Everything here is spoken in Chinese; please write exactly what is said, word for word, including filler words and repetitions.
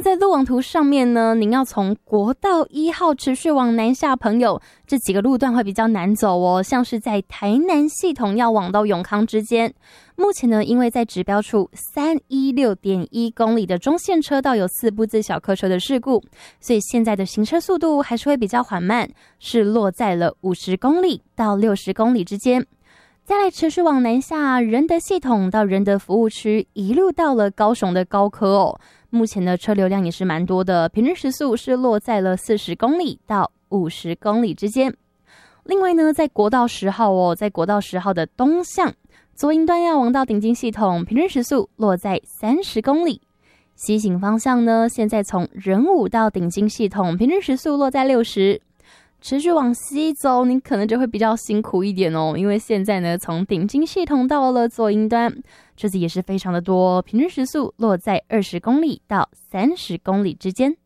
在路网图上面呢，您要从国道一号持续往南下，朋友这几个路段会比较难走哦，像是在台南系统要往到永康之间，目前呢，因为在指标处三百一十六点一公里的中线车道有四部自小客车的事故，所以现在的行车速度还是会比较缓慢，是落在了五十公里到六十公里之间。再来持续往南下，仁德系统到仁德服务区，一路到了高雄的高科哦。目前的车流量也是蛮多的，平均时速是落在了四十公里到五十公里之间。另外呢，在国道十号哦，在国道十号的东向，左营端要往到顶金系统，平均时速落在三十公里。西行方向呢，现在从仁武到顶金系统，平均时速落在六十。持续往西走，你可能就会比较辛苦一点哦，因为现在呢，从顶金系统到了左营端，车子也是非常的多，平均时速落在二十公里到三十公里之间。